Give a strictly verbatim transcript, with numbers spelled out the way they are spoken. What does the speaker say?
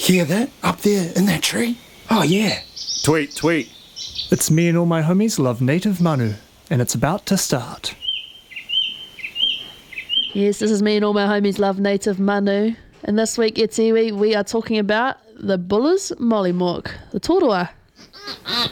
Hear that? Up there in that tree? Oh, yeah. Tweet, tweet. It's Me and All My Homies Love Native Manu, and it's about to start. Yes, this is Me and All My Homies Love Native Manu. And this week, Etiwi, we are talking about the Buller's Mollymook, the Torua.